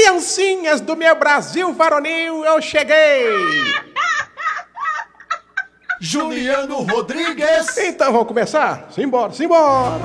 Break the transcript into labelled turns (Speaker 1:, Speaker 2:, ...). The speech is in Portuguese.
Speaker 1: Criancinhas do meu Brasil varonil, eu cheguei!
Speaker 2: Juliano Rodrigues.
Speaker 1: Então vamos começar? Simbora, simbora!